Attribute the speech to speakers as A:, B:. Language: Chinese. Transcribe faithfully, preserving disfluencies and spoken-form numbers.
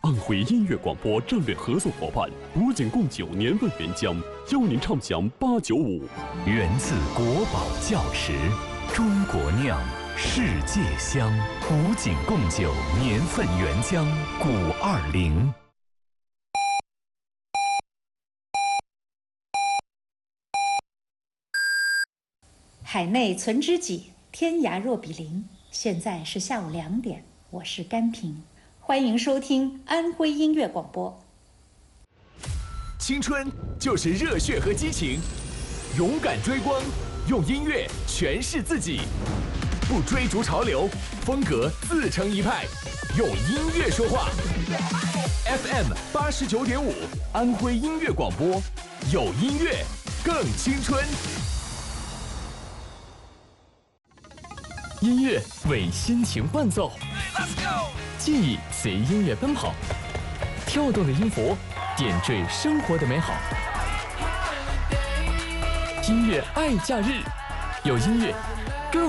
A: 安徽音乐广播战略合作伙伴古井贡酒年份原浆，邀您畅享八九五。
B: 源自国宝窖池，中国酿，世界香。古井贡酒年份原浆，古二零。
C: 海内存知己，天涯若比邻。现在是下午两点，我是甘平，欢迎收听安徽音乐广播。
D: 青春就是热血和激情，勇敢追光，用音乐诠释自己，不追逐潮流，风格自成一派，用音乐说话。F M 八十九点五，安徽音乐广播，有音乐更青春。
E: 音乐为心情伴奏，记忆随音乐奔跑，跳动的音符点缀生活的美好。音乐爱假日，有音乐